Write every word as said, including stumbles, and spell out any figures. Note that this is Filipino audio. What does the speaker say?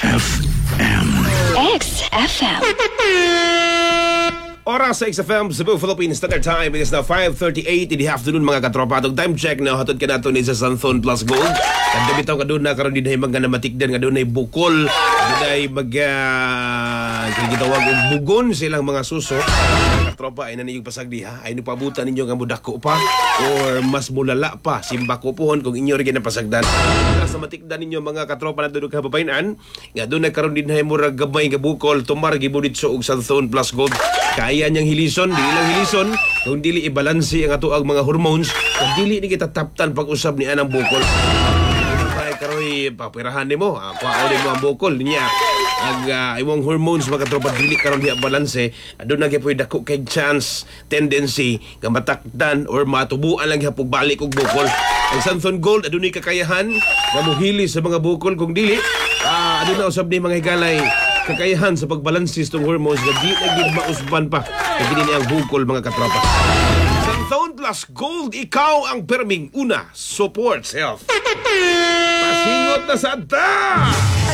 F M. X F M. Oras sa X F M, Cebu, Philippines Standard Time. It is now five thirty-eight in the afternoon, mga katropa. Itong time check na hatod ka nato ni sa Santhon Plus Gold. Kadabitaw ka doon na karon din ay mga namatikdan ka doon ay bukol. Doon ay mag uh, gitawag og bugon silang mga suso. Katropa ay naniyog pasagdiha. Ay nipabutan ninyo nga mudako pa or mas mulala pa simba ko pohon kung inyo rin napasagdan. Sa matikdan ninyo mga katropa na doon ka babayinan nga doon ay karon din ay murag gamay nga bukol tumar gibudit so og Santhon Plus Gold. Kaya niyang hilison, dili lang hilison, kung dili ibalansi ang ato ang mga hormones, kung dili ni kita taptan pag-usab ni anang bukol. Ay karoy papirahan nimo, ah, kuhaon nimo ang bukol niya. Ang uh, imong hormones mga tropa dili karon diha balanse, adun na gyud dako kay chance, tendency nga matakdan or matubuan lang gyapon balik og bukol. Ang Santhon Gold adunay kakayahan nga mohili sa mga bukol kung dili, ah, adun na usab ni mga higalay kakayahan sa pagbalansis ng hormones na di na gid mausban pa kaya gini ang bukol mga katropa. Santhon Plus Gold, ikaw ang perming una supports health. Pasingot na sa ta!